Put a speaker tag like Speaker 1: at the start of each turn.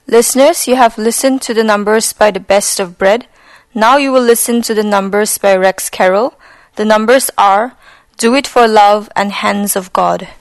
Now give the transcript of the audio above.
Speaker 1: Listeners, you have listened to the numbers by The Best of Bread. Now you will listen to the numbers by Rex Carroll. The numbers are Do It for Love and Hands of God.